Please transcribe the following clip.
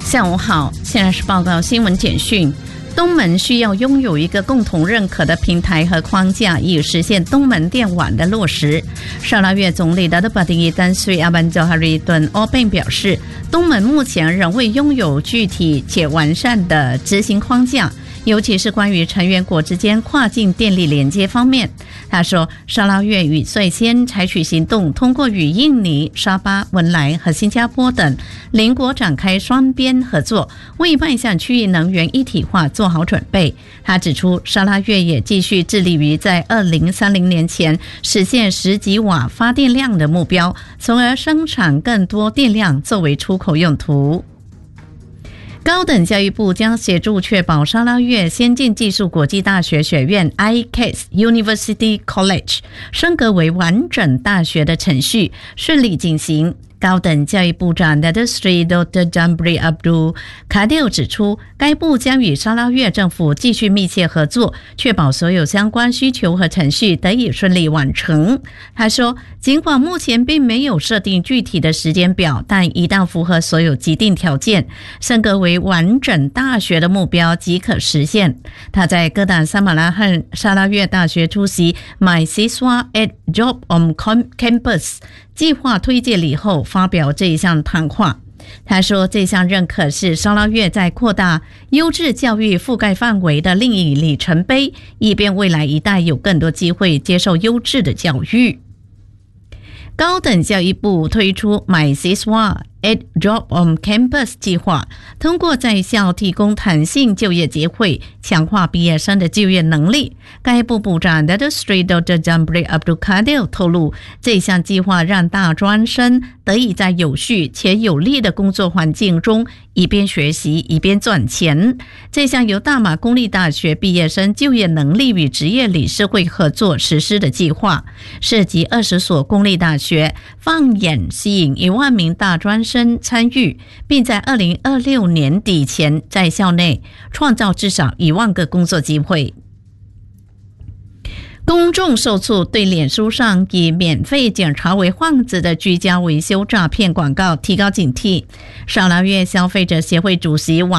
下午好，现在是报告新闻简讯。东门需要拥有一个共同认可的平台和框架，以实现东门电网的落实。沙拉越总理达德巴迪丹瑞阿班乔哈瑞顿奥本表示，东门目前仍未拥有具体且完善的执行框架，尤其是关于成员国之间跨境电力连接方面。他说，沙拉越已率先采取行动，通过与印尼、沙巴、文莱和新加坡等邻国展开双边合作，为迈向区域能源一体化做好准备。他指出，沙拉越也继续致力于在2030年前实现10吉瓦发电量的目标，从而生产更多电量作为出口用途。高等教育部将协助确保沙拉越先进技术国际大学学院 ICAS University College 升格为完整大学的程序顺利进行。高等教育部长 Datuk Seri Dr. Jambri Abdul Kadir 指出，该部将与沙拉越政府继续密切合作，确保所有相关需求和程序得以顺利完成。他说，尽管目前并没有设定具体的时间表，但一旦符合所有既定条件，升格为完整大学的目标即可实现。他在哥打萨马拉罕沙拉越大学出席 My Siswa at Job on Campus 计划推介礼后发表这一项谈话。他说，这项认可是沙拉越在扩大优质教育覆盖范围的另一里程碑，以便未来一代有更多机会接受优质的教育。高等教育部推出 My Siswa at Job on Campus 计划，通过在校提供弹性就业机会，强化毕业生的就业能力。该部部长 Datuk Seri Dr. Jambri Abdul Kadir 透露，这项计划让大专生得以在有序且有利的工作环境中一边学习一边赚钱。这项由大马公立大学毕业生就业能力与职业理事会合作实施的计划，涉及20所公立大学，放眼吸引1万名大专生参与，并在2026年底前在校内创造至少1万个工作机会。公众受促对脸书上以免费检查为幌子的居家维修诈骗广告提高警惕。沙拉越消费者协会主席王